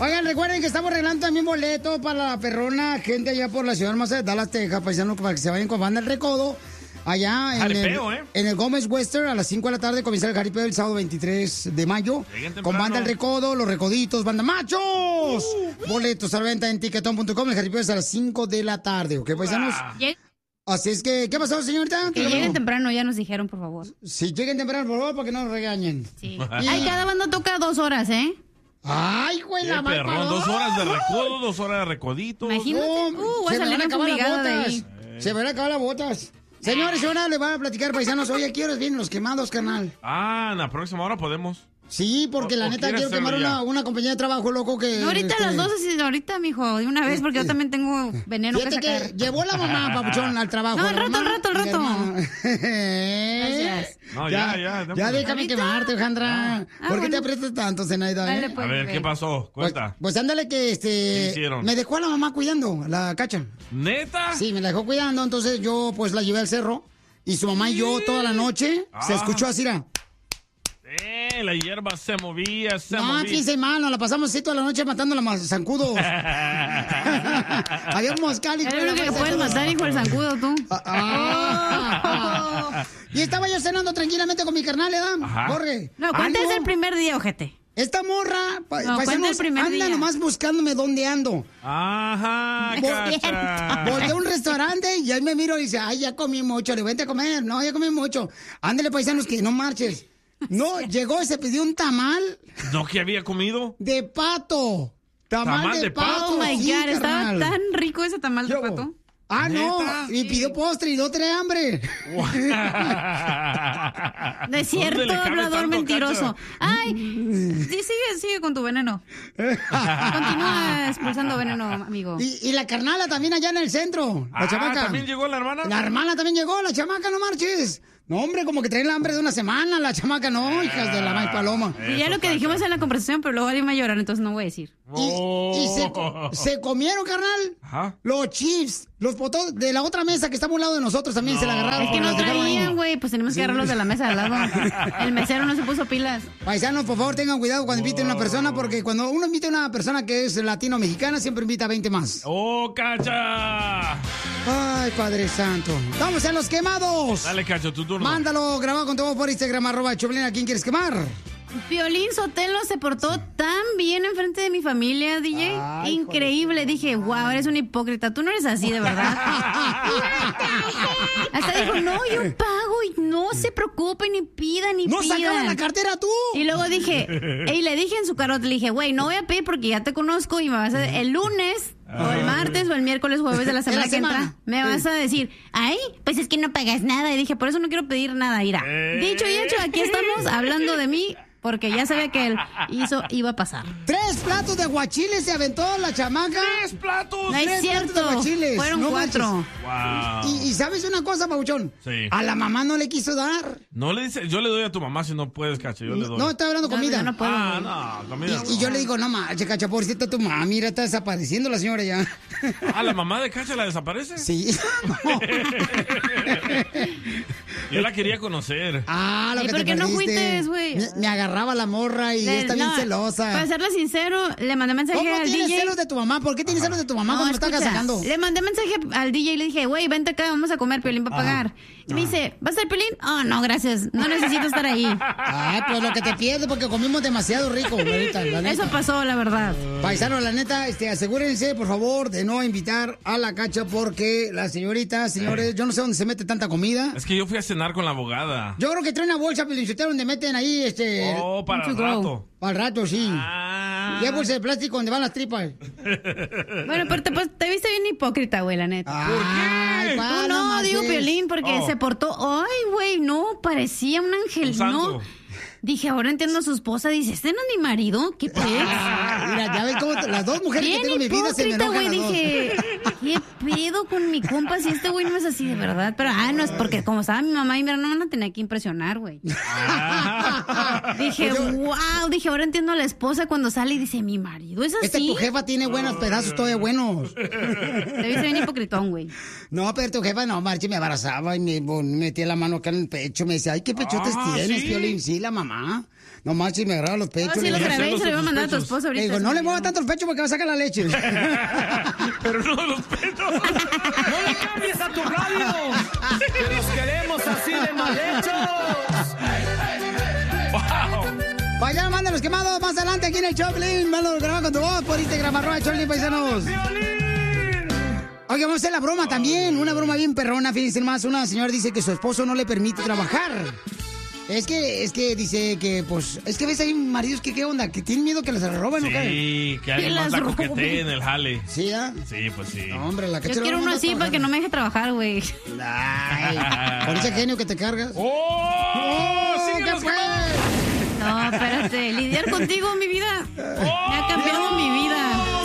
Oigan, recuerden que estamos regalando también boletos para la perrona gente allá por la ciudad hermosa de Dallas, Texas, paisanos, para que se vayan con Banda El Recodo. Allá en el Gómez Western a las 5 de la tarde comienza el jaripeo el sábado 23 de mayo. Con Banda El Recodo, Los Recoditos, Banda Machos. Boletos a la venta en Tiquetón.com. El jaripeo es a las 5 de la tarde, ¿ok, paisanos? Así es que, ¿qué pasó, señorita? Que lleguen temprano, ya nos dijeron, por favor. Sí, lleguen temprano, por favor, para que no nos regañen. Sí. Ay, cada banda toca 2 horas, ¿eh? Ay, güey, la mal perrón, 2 horas de recodo, 2 horas de recodito. Imagínate, voy a salir más fumigada de ahí. Se van a acabar las botas. Señores, ahora le van a platicar, paisanos. Oye, ¿a qué horas vienen los quemados, carnal? En la próxima hora podemos. Sí, porque la neta quiero quemar una compañía de trabajo, loco, que... No, ahorita a las 12, ahorita, mijo, de una vez, porque yo también tengo veneno que sacar. Que llevó la mamá, papuchón, al trabajo. No, al rato. Gracias. No, ya. Ya déjame quemarte, Alejandra. ¿Por qué te aprietas tanto, Zenaida? A ver, ¿qué pasó? Cuenta. Pues ándale que, ¿Qué hicieron? me dejó a la mamá cuidando, la cacha. ¿Neta? Sí, me la dejó cuidando, entonces yo, pues, la llevé al cerro. Y su mamá y yo toda la noche se escuchó así, la hierba se movía, No, fíjense, mano, la pasamos así toda la noche matando a los zancudos. Había un moscal y... Es lo que puedes matar, hijo, el zancudo, tú. Y estaba yo cenando tranquilamente con mi carnal, ¿verdad, Jorge? No, cuéntese el primer día, ojete. Esta morra, anda nomás buscándome dónde ando. Ajá, Volví a un restaurante y ahí me miro y dice, ay, ya comí mucho, le vente a comer. No, ya comí mucho. Ándale, paisanos, que no marches. No, llegó y se pidió un tamal. ¿No que había comido? De pato. Tamal de pato. Oh, my sí, God, estaba carnal. tan rico ese tamal de pato. No, y pidió postre y no trae hambre. No es cierto, hablador mentiroso. Ay, sí, sigue con tu veneno. Continúa expulsando veneno, amigo. Y la carnala también allá en el centro, la chamaca. ¿También llegó la hermana? La hermana también llegó, la chamaca, no marches. No, hombre, como que traen la hambre de una semana, la chamaca, no, hijas de la maíz paloma. Y ya lo que dijimos en la conversación, pero luego alguien va a llorar, entonces no voy a decir. Y se comieron, carnal, los chips, los potos de la otra mesa que está a un lado de nosotros también se la agarraron. Es que no traían, güey, pues tenemos que agarrarlos de la mesa de al lado. El mesero no se puso pilas. Paisanos, por favor, tengan cuidado cuando inviten a una persona, porque cuando uno invita a una persona que es latino-mexicana, siempre invita a 20 más. ¡Oh, Cacha! Ay, Padre Santo. ¡Vamos a los quemados! Dale, Cacho, tu turno. Mándalo grabado con tu voz por Instagram, @Choplin. ¿A quién quieres quemar? Piolín Sotelo se portó tan bien enfrente de mi familia, DJ. Ay, increíble. Dije, wow, eres un hipócrita. Tú no eres así, de verdad. Hasta dijo, no, yo pago y no se preocupen ni pidan ni pidan. ¿No sacaban la cartera tú? Y luego dije, y le dije en su carota, le dije, güey, no voy a pedir porque ya te conozco y me vas a... El lunes... O el martes o el miércoles, jueves de la semana que entra, me vas a decir, ay, pues es que no pagas nada. Y dije, por eso no quiero pedir nada, mira. Dicho y hecho, aquí estamos hablando de mí, porque ya sabía que él iba a pasar. 3 platos de aguachiles se aventó la chamaca. 3 platos. No es cierto, fueron 4. Wow. Y ¿sabes una cosa, Pabuchón? Sí. A la mamá no le quiso dar. No le dice, yo le doy a tu mamá si no puedes, Cacha, yo le doy. No, está hablando comida. No puedo. No, comida. Y yo le digo, no manches, Cacha, pobrecita tu mamá, mira, está desapareciendo la señora ya. ¿La mamá de Cacha la desaparece? Sí. Yo la quería conocer. Lo ¿Y que por te qué no perdiste. fuiste, güey? Me agarraba la morra y está bien celosa. Para serle sincero, le mandé mensaje ¿Cómo al tienes DJ. celos de tu mamá? ¿Por qué tienes celos de tu mamá cuando me estás sacando? Le mandé mensaje al DJ y le dije, güey, vente acá, vamos a comer, Piolín va a pagar. Y me dice, ¿va a estar Piolín? No, gracias, no necesito estar ahí. Pues lo que te pierdes porque comimos demasiado rico ahorita, la neta. Eso pasó, la verdad. Paisano, la neta, asegúrense, por favor, de no invitar a la Cacha porque la señorita, señores, yo no sé dónde se mete tanta comida. Es que yo fui a cenar con la abogada. Yo creo que trae una bolsa Piolinsotelo donde meten ahí, para el rato. Para el rato, sí. Y hay bolsa de plástico donde van las tripas. Bueno, pero te viste bien hipócrita, güey, la neta. ¿Por qué? Tú no, digo Piolín, porque se portó... Ay, güey, no, parecía un ángel, un santo. ¿no? Dije, ahora entiendo a su esposa. Dice, ¿este no es mi marido? ¿Qué pedo? Mira, ya ves cómo las dos mujeres que tengo en mi vida se me enojan güey, las dos. dije, ¿qué pedo con mi compa si este güey no es así de verdad? Pero, no es porque como estaba mi mamá y mi hermana no tenía que impresionar, güey. Dije, wow, dije, ahora entiendo a la esposa cuando sale y dice, mi marido es así. Tu jefa tiene buenos pedazos todavía buenos. Te viste bien hipocritón, güey. No, pero tu jefa no, marche, me abrazaba y me metía la mano acá en el pecho. Me decía, ay, qué pechotes tienes, ¿sí? Piolín. Sí, la mamá. No manches, me agarraba los pechos. No, sí, los grabé y se lo iba a mandar a tu esposo ahorita. Digo, no le mueva tanto el pecho porque va a sacar la leche. Pero no de los pechos. ¡No le cambies a tu radio! ¡Que los queremos así de mal hechos! ¡Wow! Vaya, manda los quemados más adelante aquí en el Choplin. Mándalo grabado con tu voz por Instagram, @Choplin, paisanos. Oye, vamos a hacer la broma también. Una broma bien perrona, fíjense más. Una señora dice que su esposo no le permite trabajar. Es que dice que, pues, es que ves hay maridos que, ¿qué onda? Que tienen miedo que les roben, ¿no? Sí, que alguien más la coquetee en el jale. ¿Sí, ya? Sí, pues sí. No, hombre, la Yo quiero uno así para que no me deje trabajar, güey. Ay, con ese genio que te cargas. ¡Oh! ¿Qué fue? No, espérate. Lidiar contigo, mi vida. Me ha